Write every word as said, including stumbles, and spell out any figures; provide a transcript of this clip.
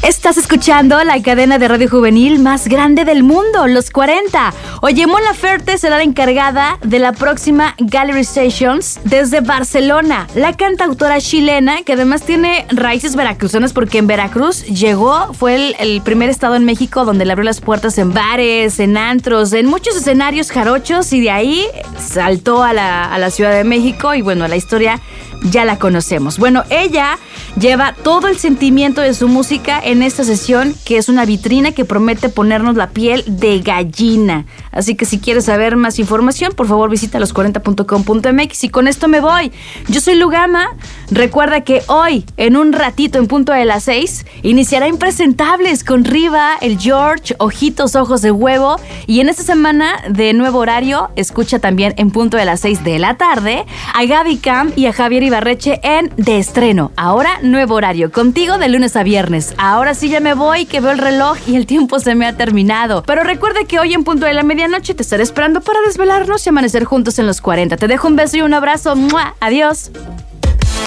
Estás escuchando la cadena de radio juvenil más grande del mundo, Los cuarenta. Oye, Mon Laferte será la encargada de la próxima Gallery Sessions desde Barcelona. La cantautora chilena, que además tiene raíces veracruzanas porque en Veracruz llegó, fue el, el primer estado en México donde le abrió las puertas en bares, en antros, en muchos escenarios jarochos, y de ahí saltó a la, a la Ciudad de México y bueno, la historia ya la conocemos. Bueno, ella lleva todo el sentimiento de su música en esta sesión, que es una vitrina que promete ponernos la piel de gallina. Así que si quieres saber más información, por favor visita los cuarenta punto com punto m x. Y con esto me voy. Yo soy Lugama. Recuerda que hoy, en un ratito, en punto de las seis, iniciará Impresentables con Riva, el George, Ojitos, Ojos de Huevo. Y en esta semana de nuevo horario, escucha también en punto de las seis de la tarde a Gaby Camp y a Javier Ibarreche en De Estreno. Ahora nuevo horario, contigo de lunes a viernes. Ahora sí ya me voy, que veo el reloj y el tiempo se me ha terminado. Pero recuerda que hoy en punto de la medianoche te estaré esperando para desvelarnos y amanecer juntos en los cuarenta. Te dejo un beso y un abrazo. ¡Mua! Adiós.